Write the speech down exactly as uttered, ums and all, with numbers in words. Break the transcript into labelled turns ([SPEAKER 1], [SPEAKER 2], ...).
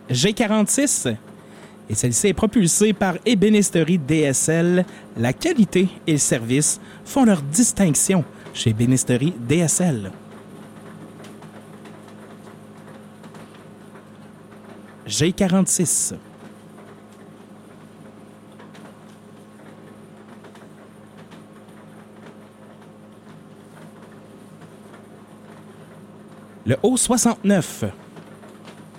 [SPEAKER 1] G quarante-six. Et celle-ci est propulsée par Ébénisterie D S L. La qualité et le service font leur distinction chez Ébénisterie D S L. G quarante-six. Le O soixante-neuf.